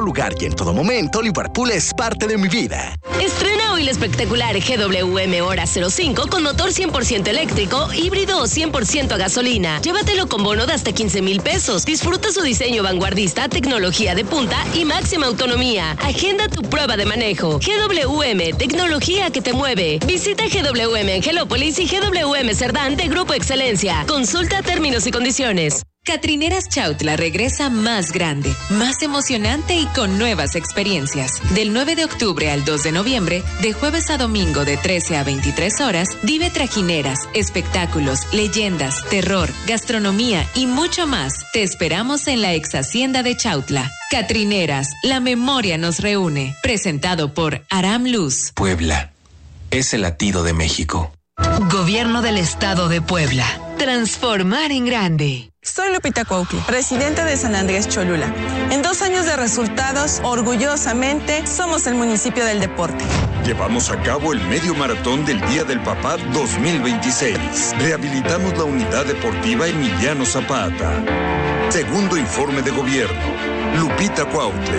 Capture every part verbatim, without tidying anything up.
lugar y en todo momento, Liverpool es parte de mi vida. Estrena hoy el espectacular G W M Hora cero cinco con motor cien por ciento eléctrico, híbrido o cien por ciento a gasolina. Llévatelo con bono de hasta quince mil pesos. Disfruta su diseño vanguardista, tecnología de punta y máxima autonomía. Agenda tu prueba de manejo. G W M, tecnología que te mueve. Visita G W M Angelópolis y G W M Cerdán de Grupo Excelencia. Consulta términos y condiciones. Catrineras Chautla regresa más grande, más emocionante y con nuevas experiencias. Del nueve de octubre al dos de noviembre, de jueves a domingo de trece a veintitrés horas, vive trajineras, espectáculos, leyendas, terror, gastronomía y mucho más. Te esperamos en la ex hacienda de Chautla. Catrineras, la memoria nos reúne. Presentado por Aram Luz. Puebla es el latido de México. Gobierno del Estado de Puebla. Transformar en grande. Soy Lupita Cuauhtli, presidenta de San Andrés Cholula. En dos años de resultados, orgullosamente, somos el municipio del deporte. Llevamos a cabo el medio maratón del Día del Papá dos mil veintiséis. Rehabilitamos la unidad deportiva Emiliano Zapata. Segundo informe de gobierno. Lupita Cuauhtli.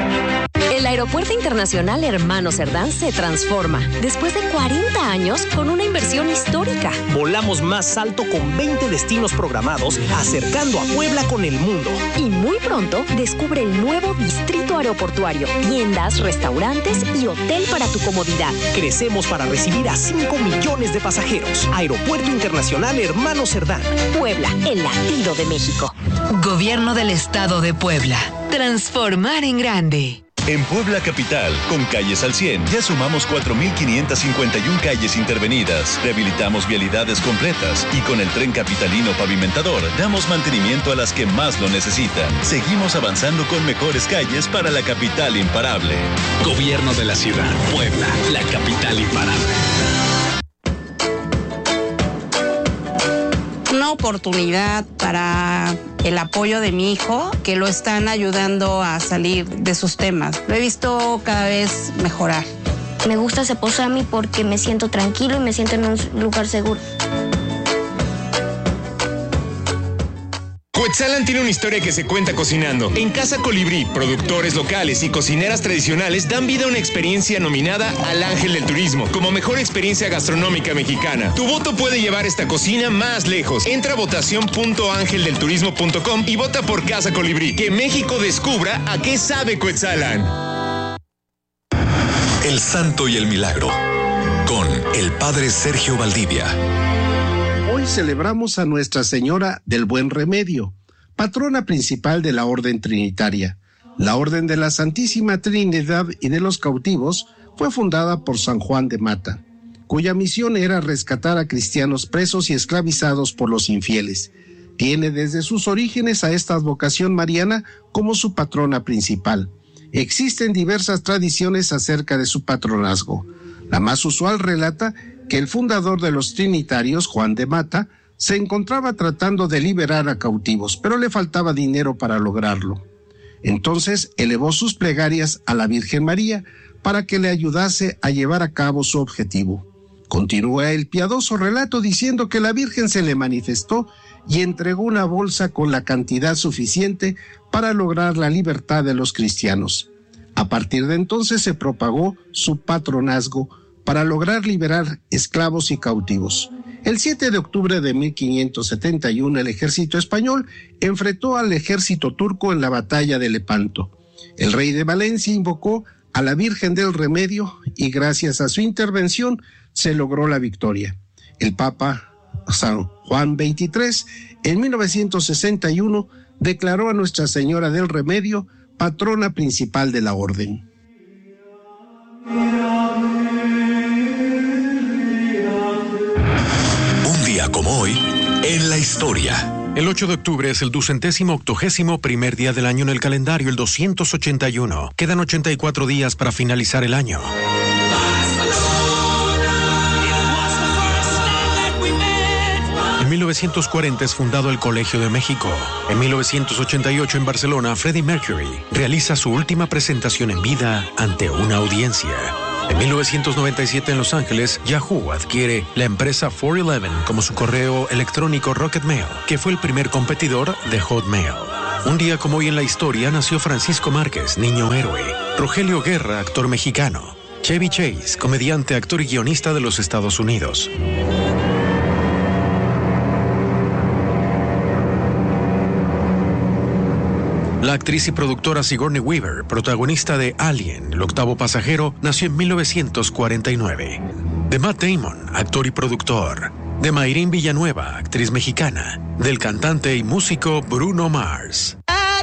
El Aeropuerto Internacional Hermano Cerdán se transforma después de cuarenta años con una inversión histórica. Volamos más alto con veinte destinos programados, acercando a Puebla con el mundo. Y muy pronto descubre el nuevo distrito aeroportuario, tiendas, restaurantes y hotel para tu comodidad. Crecemos para recibir a cinco millones de pasajeros. Aeropuerto Internacional Hermano Cerdán. Puebla, el latido de México. Gobierno del Estado de Puebla. Transformar en grande. En Puebla Capital, con Calles al cien, ya sumamos cuatro mil quinientas cincuenta y una calles intervenidas, rehabilitamos vialidades completas y con el Tren Capitalino Pavimentador damos mantenimiento a las que más lo necesitan. Seguimos avanzando con mejores calles para la capital imparable. Gobierno de la Ciudad, Puebla, la capital imparable. Una oportunidad para el apoyo de mi hijo, que lo están ayudando a salir de sus temas. Lo he visto cada vez mejorar. Me gusta Ceposami porque me siento tranquilo y me siento en un lugar seguro. Cuetzalan tiene una historia que se cuenta cocinando. En Casa Colibrí, productores locales y cocineras tradicionales dan vida a una experiencia nominada al Ángel del Turismo como mejor experiencia gastronómica mexicana. Tu voto puede llevar esta cocina más lejos. Entra a votación punto ángel del turismo punto com y vota por Casa Colibrí. Que México descubra a qué sabe Cuetzalan. El Santo y el Milagro, con el Padre Sergio Valdivia. Hoy celebramos a Nuestra Señora del Buen Remedio, patrona principal de la Orden Trinitaria. La Orden de la Santísima Trinidad y de los Cautivos fue fundada por San Juan de Mata, cuya misión era rescatar a cristianos presos y esclavizados por los infieles. Tiene desde sus orígenes a esta advocación mariana como su patrona principal. Existen diversas tradiciones acerca de su patronazgo. La más usual relata que el fundador de los trinitarios, Juan de Mata, se encontraba tratando de liberar a cautivos, pero le faltaba dinero para lograrlo. Entonces elevó sus plegarias a la Virgen María para que le ayudase a llevar a cabo su objetivo. Continúa el piadoso relato diciendo que la Virgen se le manifestó y entregó una bolsa con la cantidad suficiente para lograr la libertad de los cristianos. A partir de entonces se propagó su patronazgo para lograr liberar esclavos y cautivos. El siete de octubre de mil quinientos setenta y uno el ejército español enfrentó al ejército turco en la batalla de Lepanto. El rey de Valencia invocó a la Virgen del Remedio y gracias a su intervención se logró la victoria. El Papa San Juan veintitrés en mil novecientos sesenta y uno declaró a Nuestra Señora del Remedio patrona principal de la orden. Como hoy, en la historia. El ocho de octubre es el ducentésimo octogésimo primer día del año en el calendario, el doscientos ochenta y uno. Quedan ochenta y cuatro días para finalizar el año. En mil novecientos cuarenta es fundado el Colegio de México. En mil novecientos ochenta y ocho en Barcelona, Freddie Mercury realiza su última presentación en vida ante una audiencia. En mil novecientos noventa y siete en Los Ángeles, Yahoo adquiere la empresa cuatrocientos once como su correo electrónico Rocket Mail, que fue el primer competidor de Hotmail. Un día como hoy en la historia nació Francisco Márquez, niño héroe. Rogelio Guerra, actor mexicano. Chevy Chase, comediante, actor y guionista de los Estados Unidos. La actriz y productora Sigourney Weaver, protagonista de Alien, el octavo pasajero, nació en mil novecientos cuarenta y nueve. De Matt Damon, actor y productor. De Mayrín Villanueva, actriz mexicana. Del cantante y músico Bruno Mars.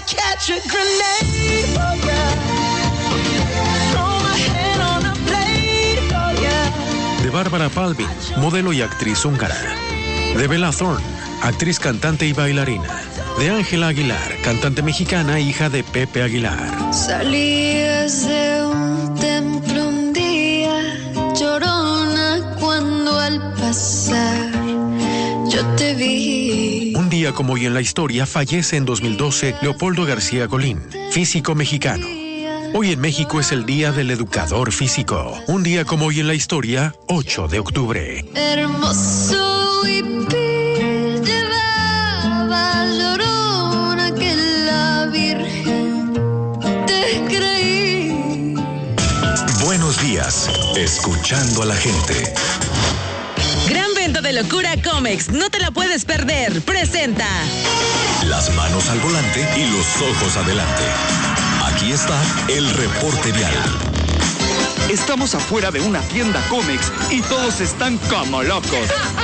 De Bárbara Palvin, modelo y actriz húngara. De Bella Thorne, actriz, cantante y bailarina. De Ángela Aguilar, cantante mexicana, hija de Pepe Aguilar. Salías de un templo un día, llorona, cuando al pasar yo te vi. Un día como hoy en la historia fallece en dos mil doce Leopoldo García Colín, físico mexicano. Hoy en México es el Día del Educador Físico. Un día como hoy en la historia, ocho de octubre. Hermoso y vil llevaba llorona que la Virgen te creí. Buenos días, escuchando a la gente. Gran venta de locura Comex, no te la puedes perder. Presenta las manos al volante y los ojos adelante. Aquí está el reporte vial. Estamos afuera de una tienda Comex y todos están como locos.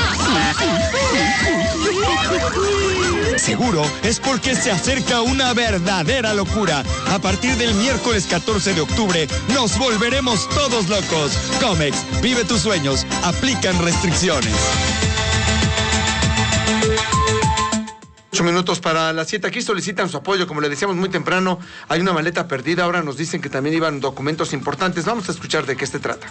Seguro es porque se acerca una verdadera locura. A partir del miércoles catorce de octubre nos volveremos todos locos. Comex, vive tus sueños, aplican restricciones. Ocho minutos para las siete. Aquí solicitan su apoyo, como le decíamos muy temprano, hay una maleta perdida, ahora nos dicen que también iban documentos importantes. Vamos a escuchar de qué se trata.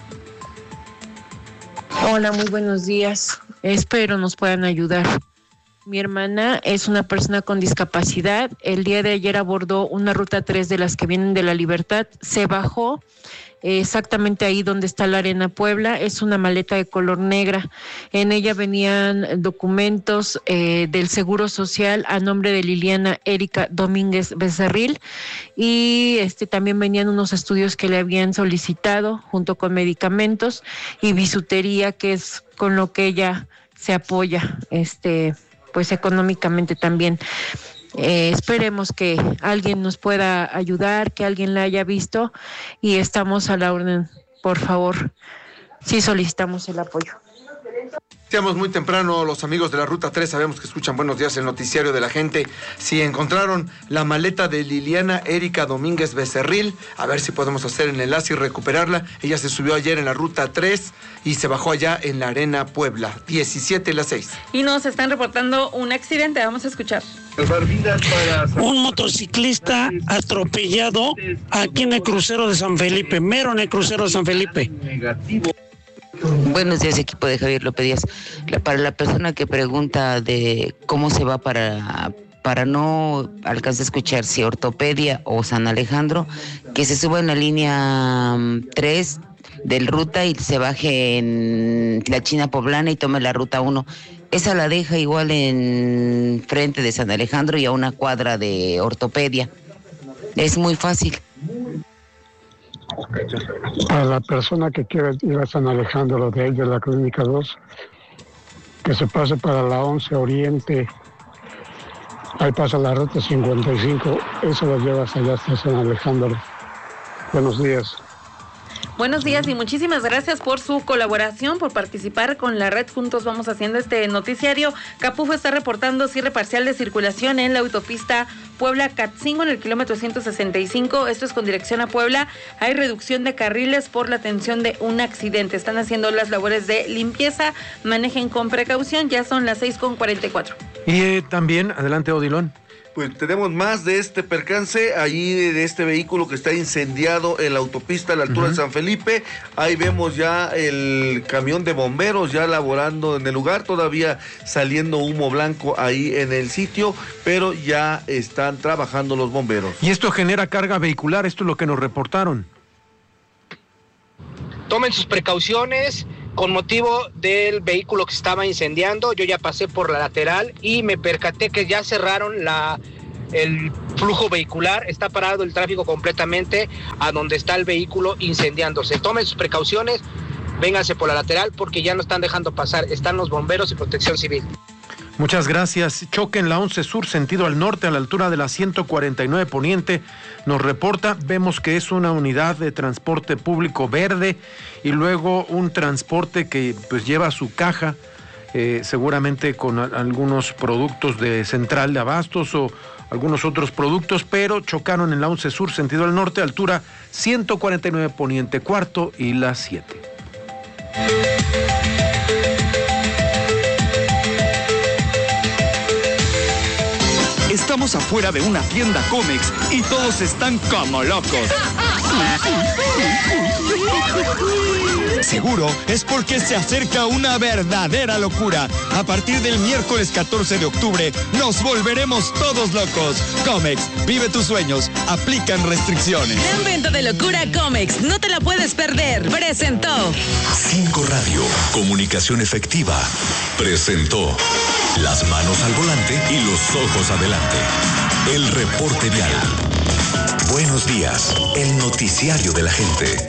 Hola, muy buenos días. Espero nos puedan ayudar. Mi hermana es una persona con discapacidad. El día de ayer abordó una ruta tres de las que vienen de La Libertad. Se bajó eh, exactamente ahí donde está la Arena Puebla. Es una maleta de color negra. En ella venían documentos eh, del Seguro Social a nombre de Liliana Erika Domínguez Becerril y este también venían unos estudios que le habían solicitado junto con medicamentos y bisutería, que es con lo que ella se apoya este pues económicamente también. Eh, esperemos que alguien nos pueda ayudar, que alguien la haya visto y estamos a la orden, por favor. Sí solicitamos el apoyo. Decíamos muy temprano, los amigos de la Ruta tres, sabemos que escuchan Buenos Días, el noticiario de la gente. Si encontraron la maleta de Liliana Erika Domínguez Becerril, a ver si podemos hacer el enlace y recuperarla. Ella se subió ayer en la Ruta tres y se bajó allá en la Arena Puebla, diecisiete a las seis. Y nos están reportando un accidente, vamos a escuchar. Un motociclista atropellado aquí en el crucero de San Felipe, mero en el crucero de San Felipe. Buenos días, equipo de Javier López Díaz. La, para la persona que pregunta de cómo se va para, para no alcanzar a escuchar si ortopedia o San Alejandro, que se suba en la línea tres del ruta y se baje en la China Poblana y tome la ruta uno. Esa la deja igual en frente de San Alejandro y a una cuadra de ortopedia. Es muy fácil. Para la persona que quiera ir a San Alejandro de ahí de la Clínica dos, que se pase para la once Oriente, ahí pasa la ruta cincuenta y cinco, eso lo lleva hasta allá, hasta San Alejandro. Buenos días. Buenos días y muchísimas gracias por su colaboración, por participar con la red. Juntos vamos haciendo este noticiario. Capufo está reportando cierre parcial de circulación en la autopista Puebla-Catzingo en el kilómetro ciento sesenta y cinco. Esto es con dirección a Puebla. Hay reducción de carriles por la atención de un accidente. Están haciendo las labores de limpieza. Manejen con precaución. Ya son las seis con cuarenta y cuatro. Y eh, también, adelante Odilón. Pues tenemos más de este percance, allí de, de este vehículo que está incendiado en la autopista a la altura uh-huh. de San Felipe. Ahí vemos ya el camión de bomberos ya laborando en el lugar, todavía saliendo humo blanco ahí en el sitio, pero ya están trabajando los bomberos. Y esto genera carga vehicular, esto es lo que nos reportaron. Tomen sus precauciones con motivo del vehículo que se estaba incendiando. Yo ya pasé por la lateral y me percaté que ya cerraron la el flujo vehicular, está parado el tráfico completamente a donde está el vehículo incendiándose. Tomen sus precauciones, vénganse por la lateral porque ya no están dejando pasar, están los bomberos y protección civil. Muchas gracias. Choque en la once Sur, sentido al norte, a la altura de la ciento cuarenta y nueve Poniente. Nos reporta, vemos que es una unidad de transporte público verde y luego un transporte que pues lleva su caja, eh, seguramente con a, algunos productos de central de abastos o algunos otros productos, pero chocaron en la once Sur, sentido al norte, altura ciento cuarenta y nueve Poniente, cuarto y las siete. Estamos afuera de una tienda Comex y todos están como locos. Seguro es porque se acerca una verdadera locura. A partir del miércoles catorce de octubre nos volveremos todos locos. Comex, vive tus sueños, aplican restricciones. Gran venta de locura Comex, no te la puedes perder. Presentó Cinco Radio, comunicación efectiva. Presentó las manos al volante y los ojos adelante. El reporte vial. Buenos días, el noticiario de la gente.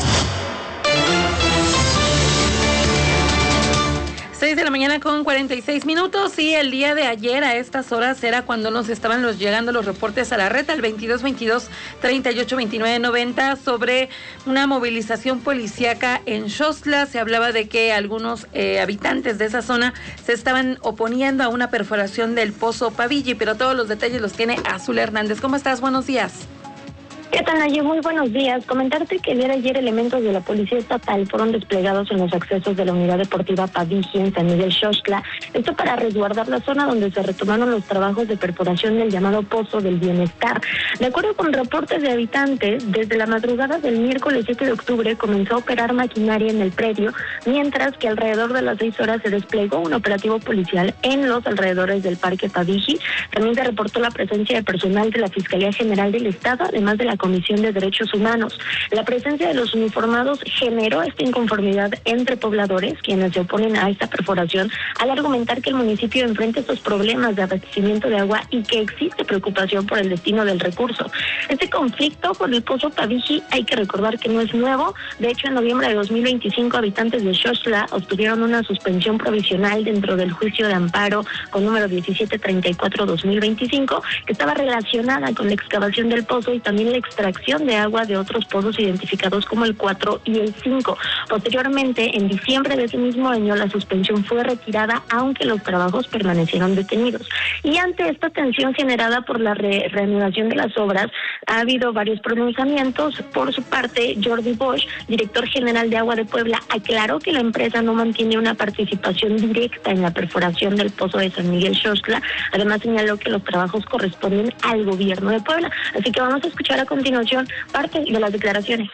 seis de la mañana con cuarenta y seis minutos y el día de ayer a estas horas era cuando nos estaban los, llegando los reportes a la red al veintidós veintidós treinta y ocho veintinueve noventa sobre una movilización policíaca en Xostla. Se hablaba de que algunos eh, habitantes de esa zona se estaban oponiendo a una perforación del pozo Pavilli, pero todos los detalles los tiene Azul Hernández. ¿Cómo estás? Buenos días. ¿Qué tal, Naye? Muy buenos días. Comentarte que el día de ayer elementos de la Policía Estatal fueron desplegados en los accesos de la Unidad Deportiva Pavilli en San Miguel Xostla, esto para resguardar la zona donde se retomaron los trabajos de perforación del llamado Pozo del Bienestar. De acuerdo con reportes de habitantes, desde la madrugada del miércoles siete de octubre comenzó a operar maquinaria en el predio, mientras que alrededor de las seis horas se desplegó un operativo policial en los alrededores del Parque Pavilli. También se reportó la presencia de personal de la Fiscalía General del Estado, además de la Comisión de Derechos Humanos. La presencia de los uniformados generó esta inconformidad entre pobladores, quienes se oponen a esta perforación, al argumentar que el municipio enfrenta estos problemas de abastecimiento de agua y que existe preocupación por el destino del recurso. Este conflicto por el Pozo Pavilli hay que recordar que no es nuevo. De hecho, en noviembre de dos mil veinticinco, habitantes de Xostla obtuvieron una suspensión provisional dentro del juicio de amparo con número diecisiete treinta y cuatro guión dos mil veinticinco, que estaba relacionada con la excavación del pozo y también la extracción de agua de otros pozos identificados como el cuatro y el cinco. Posteriormente, en diciembre de ese mismo año, la suspensión fue retirada, aunque los trabajos permanecieron detenidos. Y ante esta tensión generada por la re reanudación de las obras, ha habido varios pronunciamientos. Por su parte, Jordi Bosch, director general de Agua de Puebla, aclaró que la empresa no mantiene una participación directa en la perforación del pozo de San Miguel Xostla. Además, señaló que los trabajos corresponden al gobierno de Puebla. Así que vamos a escuchar a continuación parte de las declaraciones.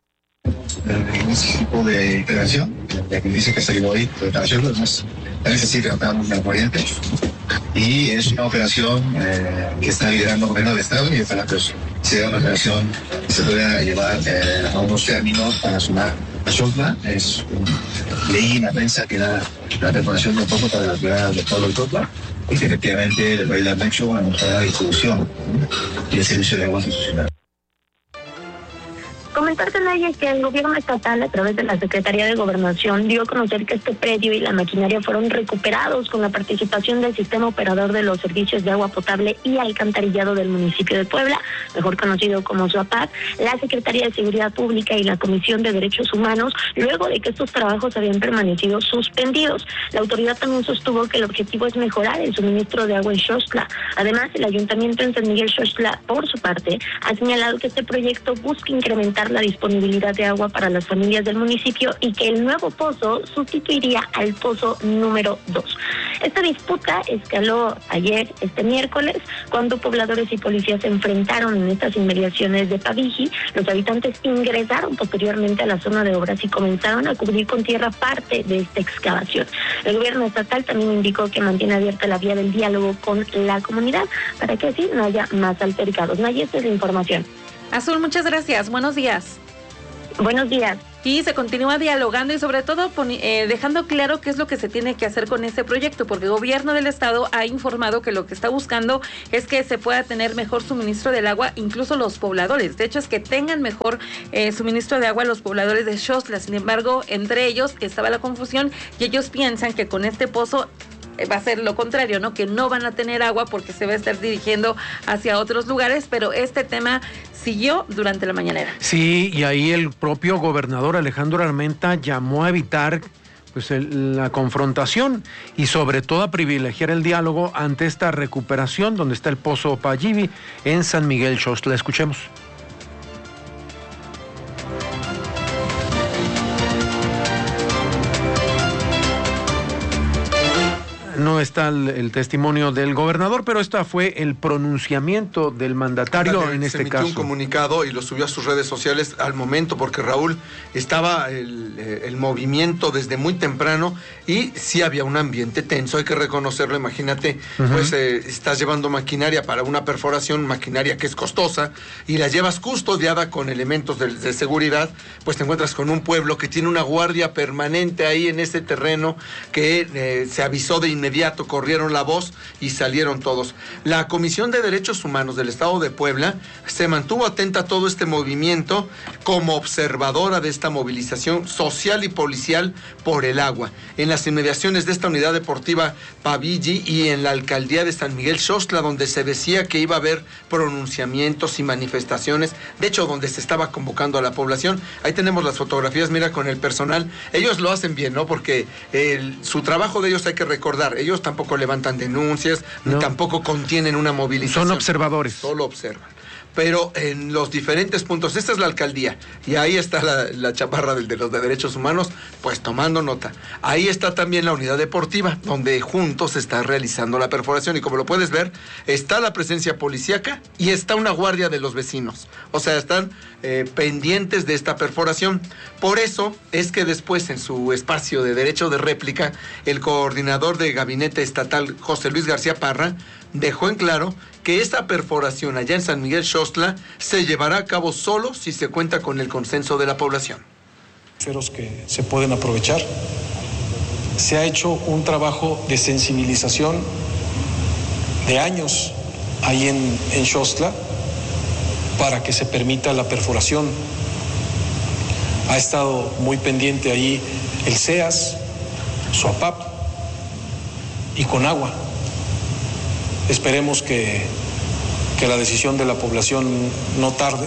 En ese tipo de operación, que dice que salió ahí, de operación, entonces, en ese sitio estamos en el corriente, y es una operación eh, que está liderando el gobierno del Estado y para que sea una operación que se pueda llevar eh, a unos términos para sumar a Xostla. Es un, leí en la prensa que era la preparación de un poco para la ciudad de Pablo Xostla, y que efectivamente va a ir a México a mostrar la distribución y el servicio de agua institucional. Comentarte, Naya, que el gobierno estatal, a través de la Secretaría de Gobernación, dio a conocer que este predio y la maquinaria fueron recuperados con la participación del sistema operador de los servicios de agua potable y alcantarillado del municipio de Puebla, mejor conocido como SUAPAC, la Secretaría de Seguridad Pública y la Comisión de Derechos Humanos, luego de que estos trabajos habían permanecido suspendidos. La autoridad también sostuvo que el objetivo es mejorar el suministro de agua en Xostla. Además, el Ayuntamiento en San Miguel Xostla, por su parte, ha señalado que este proyecto busca incrementar la disponibilidad de agua para las familias del municipio y que el nuevo pozo sustituiría al pozo número dos. Esta disputa escaló ayer, este miércoles, cuando pobladores y policías se enfrentaron en estas inmediaciones de Pavilli. Los habitantes ingresaron posteriormente a la zona de obras y comenzaron a cubrir con tierra parte de esta excavación. El gobierno estatal también indicó que mantiene abierta la vía del diálogo con la comunidad para que así no haya más altercados. Naya, esta es la información. Azul, muchas gracias. Buenos días. Buenos días. Y se continúa dialogando y sobre todo poni- eh, dejando claro qué es lo que se tiene que hacer con ese proyecto, porque el gobierno del estado ha informado que lo que está buscando es que se pueda tener mejor suministro del agua, incluso los pobladores. De hecho, es que tengan mejor eh, suministro de agua los pobladores de Xostla. Sin embargo, entre ellos estaba la confusión y ellos piensan que con este pozo va a ser lo contrario, ¿no? Que no van a tener agua porque se va a estar dirigiendo hacia otros lugares, pero este tema siguió durante la mañanera. Sí, y ahí el propio gobernador Alejandro Armenta llamó a evitar pues el, la confrontación y sobre todo a privilegiar el diálogo ante esta recuperación donde está el pozo Payibi en San Miguel Xostla. Escuchemos. No está el, el testimonio del gobernador, pero este fue el pronunciamiento del mandatario en este se emitió caso. Un comunicado y lo subió a sus redes sociales al momento, porque Raúl estaba el, el movimiento desde muy temprano y sí había un ambiente tenso, hay que reconocerlo. Imagínate, uh-huh. pues eh, estás llevando maquinaria para una perforación, maquinaria que es costosa, y la llevas custodiada con elementos de, de seguridad, pues te encuentras con un pueblo que tiene una guardia permanente ahí en ese terreno que eh, se avisó de inmediato. Inmediato corrieron la voz y salieron todos. La Comisión de Derechos Humanos del Estado de Puebla se mantuvo atenta a todo este movimiento como observadora de esta movilización social y policial por el agua. En las inmediaciones de esta unidad deportiva Pavilli y en la alcaldía de San Miguel Xostla, donde se decía que iba a haber pronunciamientos y manifestaciones, de hecho donde se estaba convocando a la población. Ahí tenemos las fotografías, mira, con el personal. Ellos lo hacen bien, ¿no? Porque el, su trabajo de ellos hay que recordar. Ellos tampoco levantan denuncias, no. ni tampoco contienen una movilización. Son observadores. Solo observan. Pero en los diferentes puntos, esta es la alcaldía, y ahí está la, la chaparra del, de los de derechos humanos, pues tomando nota. Ahí está también la unidad deportiva, donde juntos se está realizando la perforación, y como lo puedes ver, está la presencia policíaca y está una guardia de los vecinos. O sea, están eh, pendientes de esta perforación. Por eso es que después, en su espacio de derecho de réplica, el coordinador de gabinete estatal, José Luis García Parra, dejó en claro que esta perforación allá en San Miguel Xostla se llevará a cabo solo si se cuenta con el consenso de la población. Que se pueden aprovechar. Se ha hecho un trabajo de sensibilización de años ahí en, en Xostla para que se permita la perforación. Ha estado muy pendiente ahí el C E A S, SUAPAP y Conagua. Esperemos que, que la decisión de la población no tarde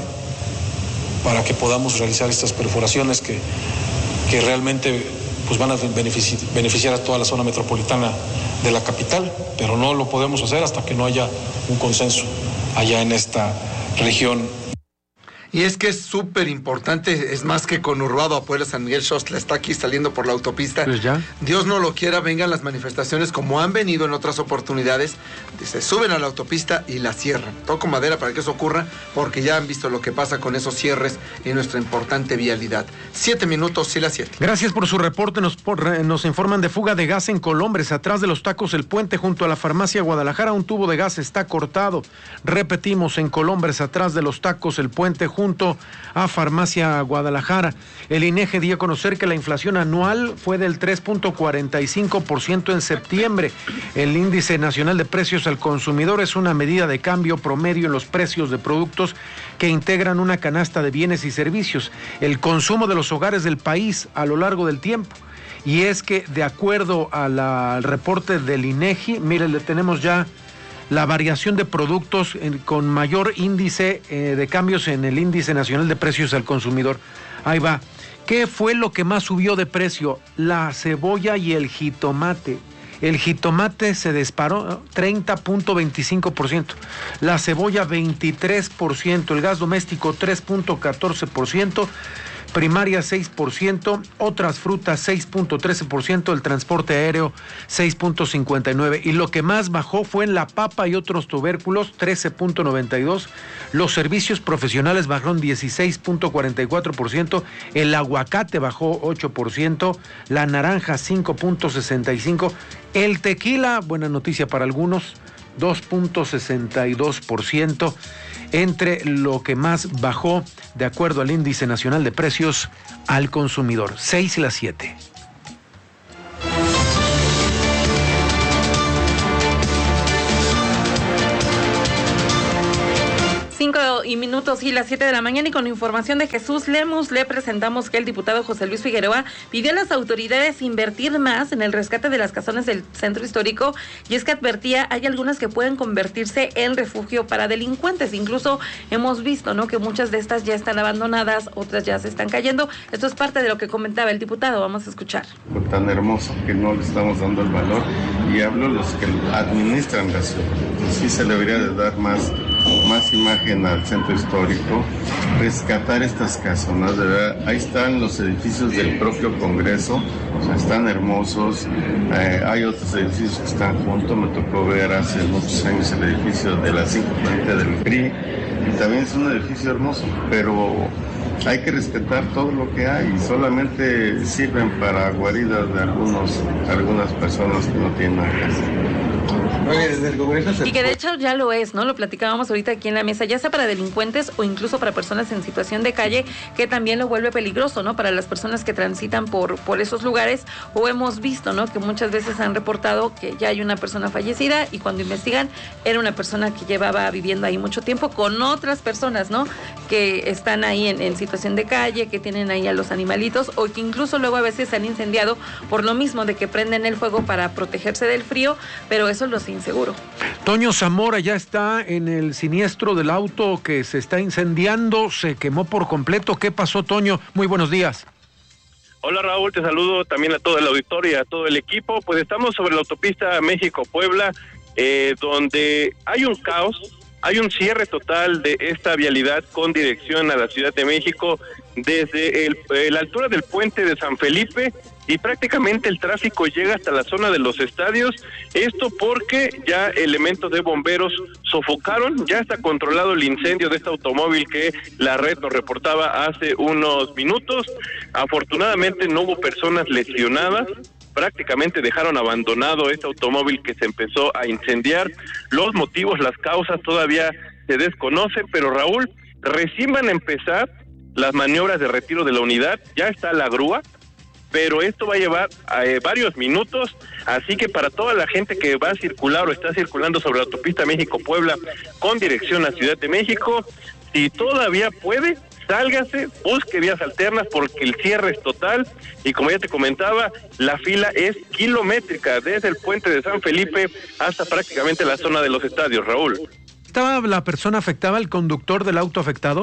para que podamos realizar estas perforaciones que, que realmente pues van a beneficiar, beneficiar a toda la zona metropolitana de la capital, pero no lo podemos hacer hasta que no haya un consenso allá en esta región. Y es que es súper importante, es más que conurbado a Puebla. San Miguel Xostla está aquí saliendo por la autopista. Pues ya. Dios no lo quiera, vengan las manifestaciones como han venido en otras oportunidades. Se suben a la autopista y la cierran. Toco madera para que eso ocurra, porque ya han visto lo que pasa con esos cierres en nuestra importante vialidad. Siete minutos y las siete. Gracias por su reporte. Nos, por, nos informan de fuga de gas en Colombres, atrás de los Tacos El Puente, junto a la farmacia Guadalajara. Un tubo de gas está cortado. Repetimos, en Colombres, atrás de los Tacos El Puente, junto a Farmacia Guadalajara. El INEGI dio a conocer que la inflación anual fue del tres punto cuarenta y cinco por ciento en septiembre. El índice nacional de precios al consumidor es una medida de cambio promedio en los precios de productos que integran una canasta de bienes y servicios, el consumo de los hogares del país a lo largo del tiempo. Y es que, de acuerdo a la, al reporte del INEGI, mire, le tenemos ya la variación de productos en, con mayor índice eh, de cambios en el índice nacional de precios al consumidor. Ahí va. ¿Qué fue lo que más subió de precio? La cebolla y el jitomate. El jitomate se disparó treinta punto veinticinco por ciento, la cebolla veintitrés por ciento, el gas doméstico tres punto catorce por ciento, primaria seis por ciento, otras frutas seis punto trece por ciento, el transporte aéreo seis punto cincuenta y nueve por ciento. Y lo que más bajó fue en la papa y otros tubérculos trece punto noventa y dos por ciento, los servicios profesionales bajaron dieciséis punto cuarenta y cuatro por ciento, el aguacate bajó ocho por ciento, la naranja cinco punto sesenta y cinco por ciento, el tequila, buena noticia para algunos, dos punto sesenta y dos por ciento, entre lo que más bajó de acuerdo al Índice Nacional de Precios al Consumidor. Seis y las siete. Cinco y minutos y las siete de la mañana, y con información de Jesús Lemus le presentamos que el diputado José Luis Figueroa pidió a las autoridades invertir más en el rescate de las casonas del centro histórico, y es que advertía hay algunas que pueden convertirse en refugio para delincuentes. Incluso hemos visto, ¿no?, que muchas de estas ya están abandonadas, otras ya se están cayendo. Esto es parte de lo que comentaba el diputado. Vamos a escuchar. Tan hermoso que no le estamos dando el valor, y hablo los que administran la ciudad. Sí se le debería de dar más, más imagen al centro histórico, rescatar estas casonas, de verdad. Ahí están los edificios del propio Congreso, o sea, están hermosos. Eh, hay otros edificios que están juntos. Me tocó ver hace muchos años el edificio de la cinco frente del P R I, y también es un edificio hermoso, pero hay que respetar todo lo que hay, y solamente sirven para guaridas de algunos, algunas personas que no tienen nada que hacer. Y que de hecho ya lo es, ¿no? Lo platicábamos ahorita aquí en la mesa, ya sea para delincuentes o incluso para personas en situación de calle, que también lo vuelve peligroso, ¿no? Para las personas que transitan por, por esos lugares, o hemos visto, ¿no?, que muchas veces han reportado que ya hay una persona fallecida, y cuando investigan era una persona que llevaba viviendo ahí mucho tiempo con otras personas, ¿no?, que están ahí en, en situación de calle, que tienen ahí a los animalitos, o que incluso luego a veces han incendiado por lo mismo de que prenden el fuego para protegerse del frío, pero eso los inseguro. Toño Zamora ya está en el siniestro del auto que se está incendiando, se quemó por completo. ¿Qué pasó, Toño? Muy buenos días. Hola, Raúl, te saludo también a todo el auditorio y a todo el equipo. Pues estamos sobre la autopista México-Puebla, eh, donde hay un caos, hay un cierre total de esta vialidad con dirección a la Ciudad de México, desde el, eh, la altura del puente de San Felipe, y prácticamente el tráfico llega hasta la zona de los estadios. Esto porque ya elementos de bomberos sofocaron, ya está controlado el incendio de este automóvil que la red nos reportaba hace unos minutos. Afortunadamente no hubo personas lesionadas, prácticamente dejaron abandonado este automóvil que se empezó a incendiar. Los motivos, las causas todavía se desconocen, pero Raúl, recién van a empezar las maniobras de retiro de la unidad, ya está la grúa, pero esto va a llevar eh, varios minutos, así que para toda la gente que va a circular o está circulando sobre la autopista México-Puebla con dirección a Ciudad de México, si todavía puede, sálgase, busque vías alternas porque el cierre es total, y como ya te comentaba, la fila es kilométrica desde el puente de San Felipe hasta prácticamente la zona de los estadios, Raúl. ¿Estaba la persona afectada, el conductor del auto afectado?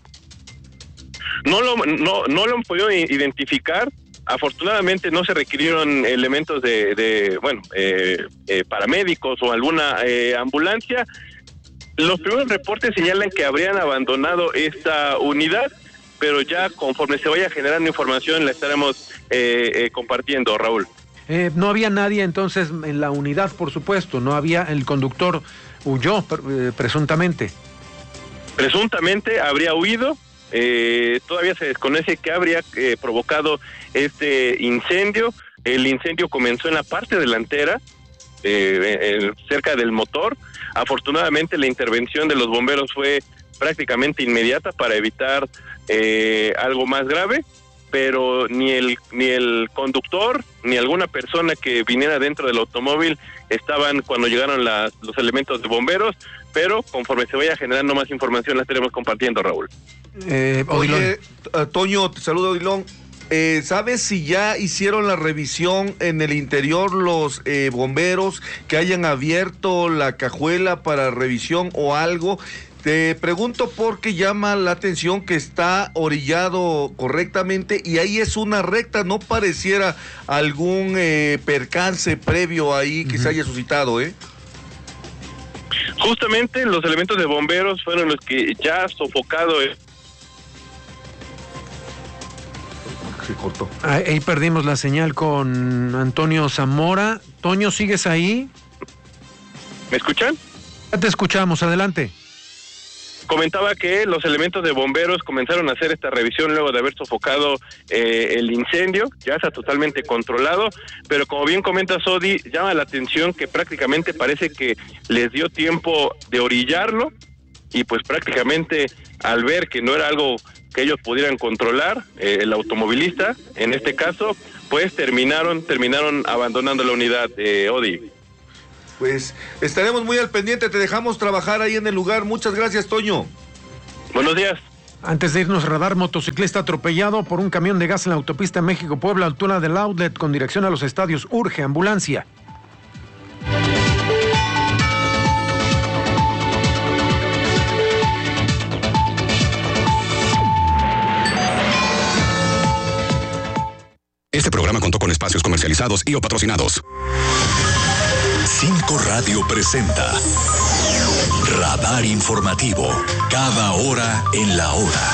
No lo, no, no lo han podido identificar. Afortunadamente no se requirieron elementos de, de bueno, eh, eh, paramédicos o alguna eh, ambulancia. Los primeros reportes señalan que habrían abandonado esta unidad, pero ya conforme se vaya generando información la estaremos eh, eh, compartiendo, Raúl. Eh, no había nadie entonces en la unidad, por supuesto, no había, el conductor huyó eh, presuntamente. Presuntamente habría huido. Eh, todavía se desconoce qué habría eh, provocado este incendio. El incendio comenzó en la parte delantera, eh, eh, cerca del motor. Afortunadamente la intervención de los bomberos fue prácticamente inmediata para evitar eh, algo más grave, pero ni el ni el conductor ni alguna persona que viniera dentro del automóvil estaban cuando llegaron las, los elementos de bomberos, pero conforme se vaya generando más información la estaremos compartiendo, Raúl. Eh, Oye, Toño, te saludo, Odilon. Eh, ¿Sabes si ya hicieron la revisión en el interior los eh, bomberos, que hayan abierto la cajuela para revisión o algo? Te pregunto porque llama la atención que está orillado correctamente y ahí es una recta, no pareciera algún eh, percance previo ahí que uh-huh. se haya suscitado, ¿eh? Justamente los elementos de bomberos fueron los que ya sofocado el... Se cortó. Ahí perdimos la señal con Antonio Zamora. Toño, ¿sigues ahí? ¿Me escuchan? Ya te escuchamos, adelante. comentaba que los elementos de bomberos comenzaron a hacer esta revisión luego de haber sofocado eh, el incendio, ya está totalmente controlado, pero como bien comenta Sodi, llama la atención que prácticamente parece que les dio tiempo de orillarlo, y pues prácticamente al ver que no era algo que ellos pudieran controlar, eh, el automovilista, en este caso, pues terminaron, terminaron abandonando la unidad, eh, Odi. Pues estaremos muy al pendiente, te dejamos trabajar ahí en el lugar. Muchas gracias, Toño. Buenos días. Antes de irnos, radar, motociclista atropellado por un camión de gas en la autopista México-Puebla, altura del outlet con dirección a los estadios. Urge ambulancia. Este programa contó con espacios comercializados y o patrocinados. Cinco Radio presenta Radar Informativo, cada hora en la hora.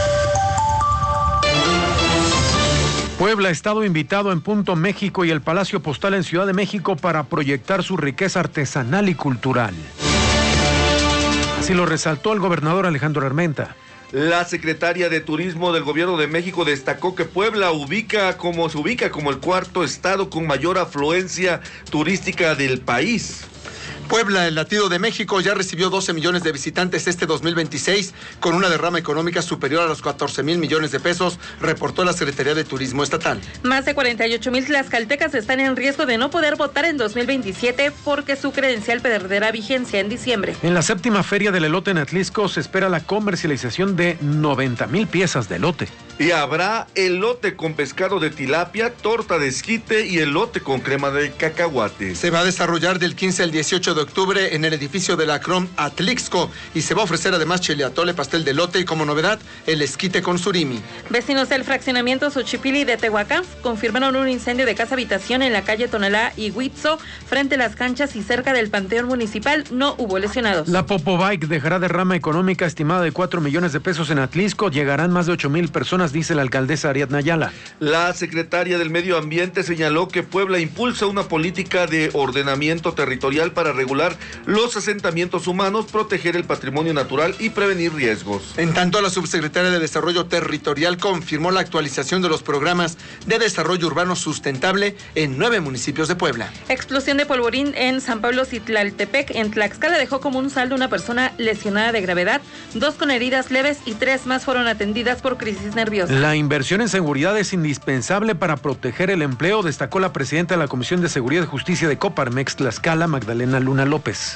Puebla, estado invitado en Punto México y el Palacio Postal en Ciudad de México para proyectar su riqueza artesanal y cultural. Así lo resaltó el gobernador Alejandro Armenta. La secretaria de Turismo del Gobierno de México destacó que Puebla ubica como, se ubica como el cuarto estado con mayor afluencia turística del país. Puebla, el latido de México, ya recibió doce millones de visitantes este dos mil veintiséis, con una derrama económica superior a los catorce mil millones de pesos, reportó la Secretaría de Turismo Estatal. Más de cuarenta y ocho mil tlaxcaltecas están en riesgo de no poder votar en dos mil veintisiete porque su credencial perderá vigencia en diciembre. En la séptima feria del elote en Atlisco se espera la comercialización de noventa mil piezas de elote. Y habrá elote con pescado de tilapia, torta de esquite y elote con crema de cacahuate. Se va a desarrollar del quince al dieciocho de octubre en el edificio de la Crom Atlixco y se va a ofrecer además chile atole, pastel de elote y como novedad el esquite con surimi. Vecinos del fraccionamiento Xochipilli de Tehuacán confirmaron un incendio de casa habitación en la calle Tonalá y Huitzo frente a las canchas y cerca del Panteón Municipal. No hubo lesionados. La Popobike dejará derrama económica estimada de cuatro millones de pesos en Atlisco. Llegarán más de ocho mil personas, dice la alcaldesa Ariadna Ayala. La secretaria del Medio Ambiente señaló que Puebla impulsa una política de ordenamiento territorial para regular los asentamientos humanos, proteger el patrimonio natural y prevenir riesgos. En tanto, la subsecretaria de Desarrollo Territorial confirmó la actualización de los programas de desarrollo urbano sustentable en nueve municipios de Puebla. Explosión de polvorín en San Pablo Citlaltepec, en Tlaxcala, dejó como un saldo una persona lesionada de gravedad, dos con heridas leves y tres más fueron atendidas por crisis nerviosa. La inversión en seguridad es indispensable para proteger el empleo, destacó la presidenta de la Comisión de Seguridad y Justicia de Coparmex Tlaxcala, Magdalena Luna López.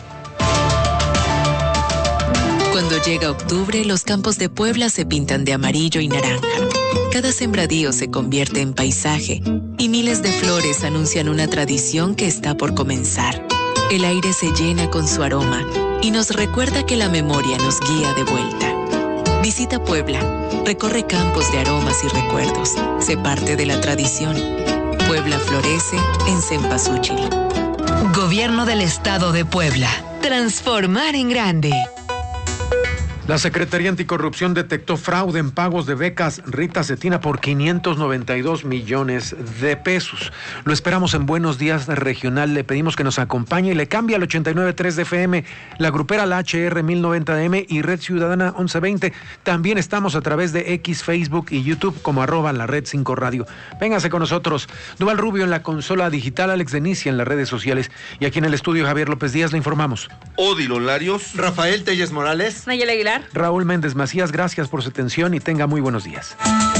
Cuando llega octubre, los campos de Puebla se pintan de amarillo y naranja. Cada sembradío se convierte en paisaje y miles de flores anuncian una tradición que está por comenzar. El aire se llena con su aroma y nos recuerda que la memoria nos guía de vuelta. Visita Puebla, recorre campos de aromas y recuerdos, sé parte de la tradición. Puebla florece en Cempasúchil. Gobierno del Estado de Puebla. Transformar en grande. La Secretaría Anticorrupción detectó fraude en pagos de becas Rita Cetina por quinientos noventa y dos millones de pesos. Lo esperamos en Buenos Días Regional. Le pedimos que nos acompañe y le cambie al ochenta y nueve punto tres de F M, la grupera la H R mil noventa de M y Red Ciudadana once veinte. También estamos a través de X, Facebook y YouTube como arroba la Red cinco Radio. Véngase con nosotros. Duval Rubio en la consola digital, Alex Denicia en las redes sociales y aquí en el estudio Javier López Díaz le informamos. Odilo Larios, Rafael Telles Morales, Nayela Aguilar, Raúl Méndez Macías, gracias por su atención y tenga muy buenos días.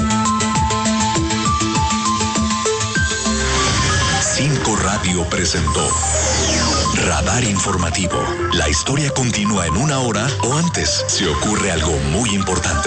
Cinco Radio presentó Radar Informativo. La historia continúa en una hora o antes si ocurre algo muy importante.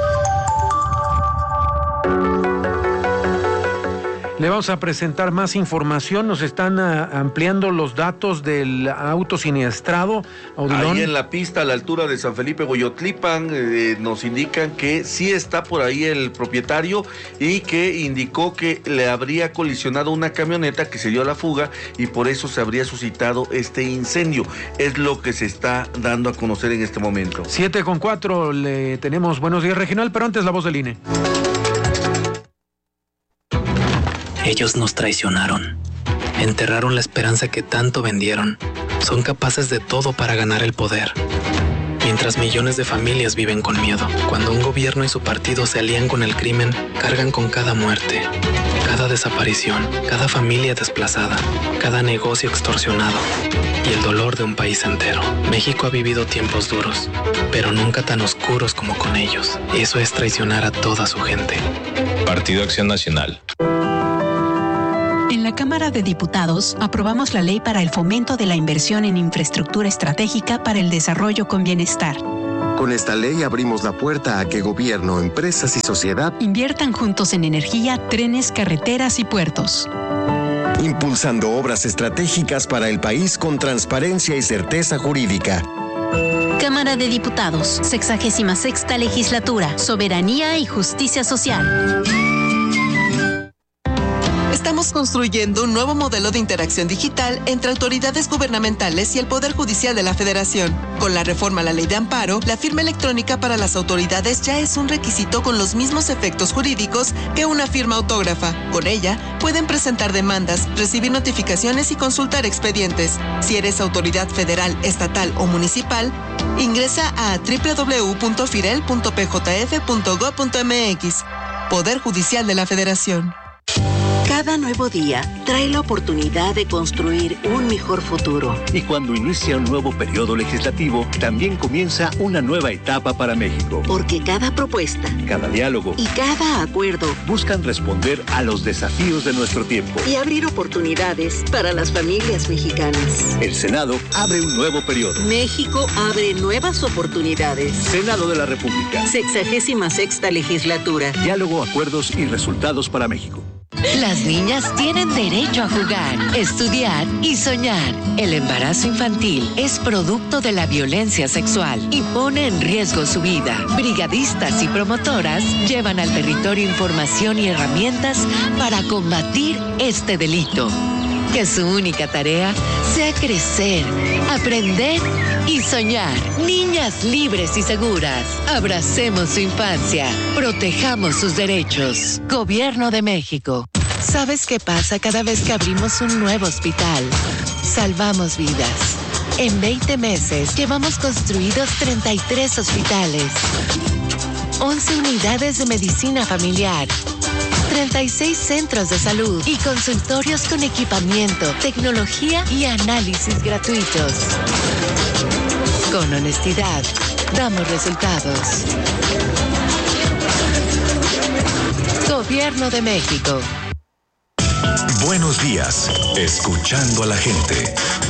Le vamos a presentar más información. Nos están uh, ampliando los datos del auto siniestrado. Audilón. Ahí en la pista a la altura de San Felipe Goyotlipan eh, nos indican que sí está por ahí el propietario y que indicó que le habría colisionado una camioneta que se dio a la fuga y por eso se habría suscitado este incendio. Es lo que se está dando a conocer en este momento. Siete con cuatro, le tenemos Buenos Días Regional, pero antes la voz del I N E. Ellos nos traicionaron, enterraron la esperanza que tanto vendieron, son capaces de todo para ganar el poder. mientras millones de familias viven con miedo. Cuando un gobierno y su partido se alían con el crimen, cargan con cada muerte, cada desaparición, cada familia desplazada, cada negocio extorsionado y el dolor de un país entero. México ha vivido tiempos duros, pero nunca tan oscuros como con ellos. Eso es traicionar a toda su gente. Partido Acción Nacional. En la Cámara de Diputados aprobamos la ley para el fomento de la inversión en infraestructura estratégica para el desarrollo con bienestar. Con esta ley abrimos la puerta a que gobierno, empresas y sociedad inviertan juntos en energía, trenes, carreteras y puertos. Impulsando obras estratégicas para el país con transparencia y certeza jurídica. Cámara de Diputados, sexagésima sexta legislatura, soberanía y justicia social. Estamos construyendo un nuevo modelo de interacción digital entre autoridades gubernamentales y el Poder Judicial de la Federación. Con la reforma a la Ley de Amparo, la firma electrónica para las autoridades ya es un requisito con los mismos efectos jurídicos que una firma autógrafa. Con ella, pueden presentar demandas, recibir notificaciones y consultar expedientes. Si eres autoridad federal, estatal o municipal, ingresa a doble u doble u doble u punto firel punto p j f punto gob punto m x. Poder Judicial de la Federación. Cada nuevo día trae la oportunidad de construir un mejor futuro. Y cuando inicia un nuevo periodo legislativo, también comienza una nueva etapa para México. Porque cada propuesta, cada diálogo y cada acuerdo buscan responder a los desafíos de nuestro tiempo y abrir oportunidades para las familias mexicanas. El Senado abre un nuevo periodo. México abre nuevas oportunidades. Senado de la República. Sexagésima sexta legislatura. Diálogo, acuerdos y resultados para México. Las niñas tienen derecho a jugar, estudiar y soñar. El embarazo infantil es producto de la violencia sexual y pone en riesgo su vida. Brigadistas y promotoras llevan al territorio información y herramientas para combatir este delito. Que su única tarea sea crecer, aprender y soñar. Niñas libres y seguras. Abracemos su infancia. Protejamos sus derechos. Gobierno de México. ¿Sabes qué pasa cada vez que abrimos un nuevo hospital? Salvamos vidas. En veinte meses llevamos construidos treinta y tres hospitales, once unidades de medicina familiar, treinta y seis centros de salud y consultorios con equipamiento, tecnología y análisis gratuitos. Con honestidad, damos resultados. Gobierno de México. Buenos días, escuchando a la gente.